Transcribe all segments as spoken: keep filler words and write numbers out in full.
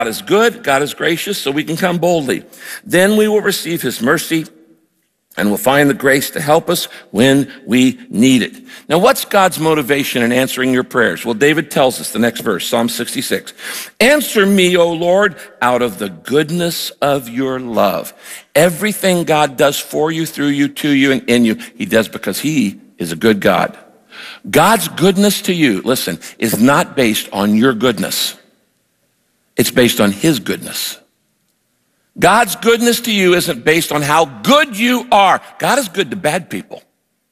is good, God is gracious, so we can come boldly. Then we will receive his mercy and we'll find the grace to help us when we need it. Now, what's God's motivation in answering your prayers? Well, David tells us the next verse, Psalm sixty-six. Answer me, O Lord, out of the goodness of your love. Everything God does for you, through you, to you, and in you, he does because he is a good God. God's goodness to you, listen, is not based on your goodness. It's based on his goodness. God's goodness to you isn't based on how good you are. God is good to bad people.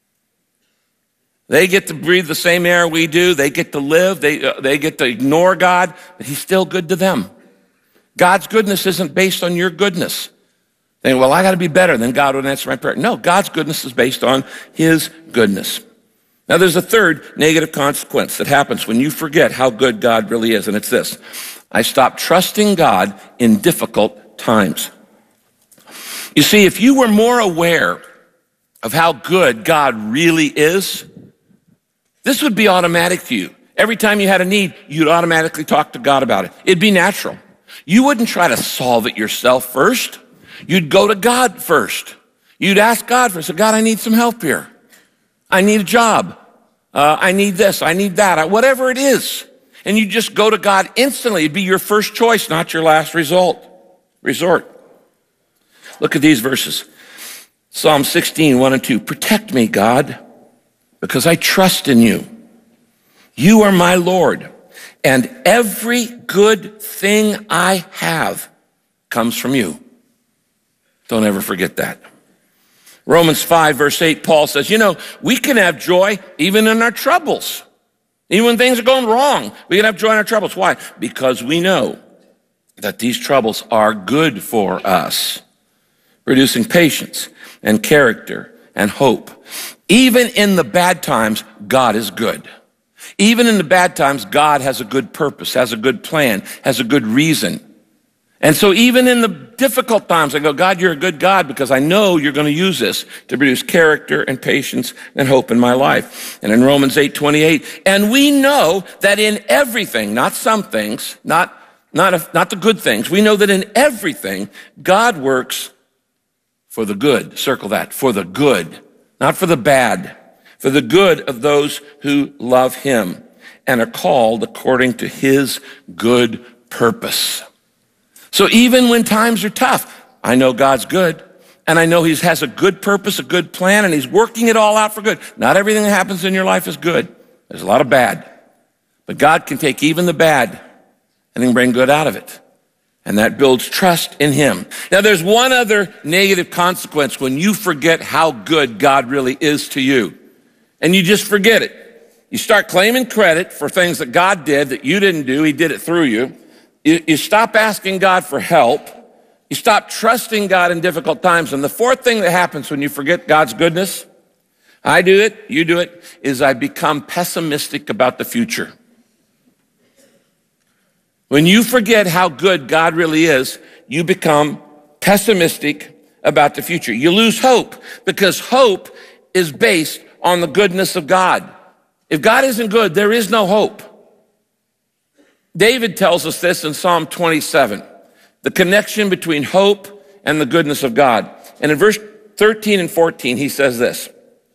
They get to breathe the same air we do. They get to live. They, uh, they get to ignore God, but he's still good to them. God's goodness isn't based on your goodness. Saying, well, I got to be better, then God would answer my prayer. No, God's goodness is based on his goodness. Now, there's a third negative consequence that happens when you forget how good God really is, and it's this. I stop trusting God in difficult times. You see, if you were more aware of how good God really is, this would be automatic to you. Every time you had a need, you'd automatically talk to God about it. It'd be natural. You wouldn't try to solve it yourself first. You'd go to God first. You'd ask God first, so God, I need some help here. I need a job. Uh, I need this. I need that. Whatever it is. And you just go to God instantly. It'd be your first choice, not your last result. Resort. Look at these verses. Psalm sixteen, one and two. Protect me, God, because I trust in you. You are my Lord, and every good thing I have comes from you. Don't ever forget that. Romans five, verse eight, Paul says, you know, we can have joy even in our troubles. Even when things are going wrong, we can have joy in our troubles. Why? Because we know that these troubles are good for us, producing patience and character and hope. Even in the bad times, God is good. Even in the bad times, God has a good purpose, has a good plan, has a good reason. And so even in the difficult times, I go, God, you're a good God because I know you're going to use this to produce character and patience and hope in my life. And in Romans eight twenty-eight, and we know that in everything, not some things, not Not, if, not the good things. We know that in everything, God works for the good. Circle that. For the good, not for the bad. For the good of those who love him and are called according to his good purpose. So even when times are tough, I know God's good. And I know he has a good purpose, a good plan, and he's working it all out for good. Not everything that happens in your life is good. There's a lot of bad. But God can take even the bad and then bring good out of it. And that builds trust in him. Now, there's one other negative consequence when you forget how good God really is to you. And you just forget it. You start claiming credit for things that God did that you didn't do. He did it through you. You, you stop asking God for help. You stop trusting God in difficult times. And the fourth thing that happens when you forget God's goodness, I do it, you do it, is I become pessimistic about the future. When you forget how good God really is, you become pessimistic about the future. You lose hope because hope is based on the goodness of God. If God isn't good, there is no hope. David tells us this in Psalm twenty-seven, the connection between hope and the goodness of God. And in verse thirteen and fourteen, he says this,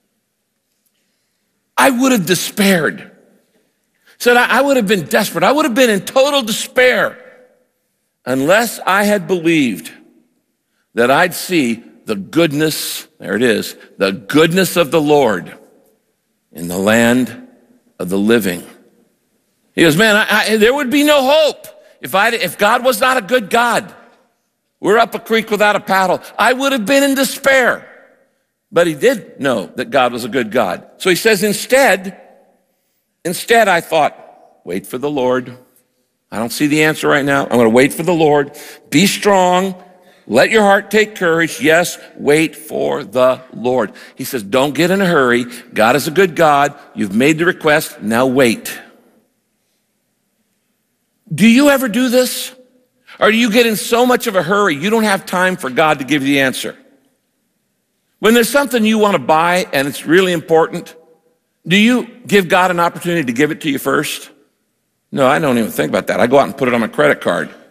I would have despaired. Said, I would have been desperate. I would have been in total despair unless I had believed that I'd see the goodness, there it is, the goodness of the Lord in the land of the living. He goes, man, I, I, there would be no hope if I, if God was not a good God. We're up a creek without a paddle. I would have been in despair. But he did know that God was a good God. So he says, instead, instead I thought, wait for the Lord. I don't see the answer right now. I'm going to wait for the Lord. Be strong. Let your heart take courage. Yes, wait for the Lord. He says, don't get in a hurry. God is a good God. You've made the request. Now wait. Do you ever do this? Or do you get in so much of a hurry you don't have time for God to give you the answer? When there's something you want to buy and it's really important, do you give God an opportunity to give it to you first? No, I don't even think about that. I go out and put it on my credit card.